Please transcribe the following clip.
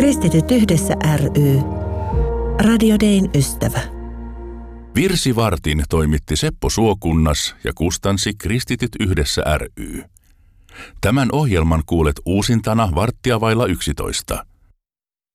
Kristityt yhdessä ry. Radio Dayn ystävä. Virsivartin toimitti Seppo Suokunnas ja kustansi Kristityt yhdessä ry. Tämän ohjelman kuulet uusintana 11:15.